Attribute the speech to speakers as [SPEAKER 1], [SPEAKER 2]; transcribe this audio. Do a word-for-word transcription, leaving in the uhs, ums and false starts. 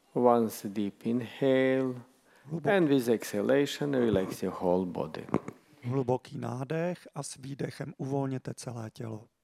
[SPEAKER 1] Once deep inhale,
[SPEAKER 2] Hlubok,
[SPEAKER 1] and with exhalation, relax your whole body.
[SPEAKER 2] hluboký nádech a s výdechem uvolněte celé tělo.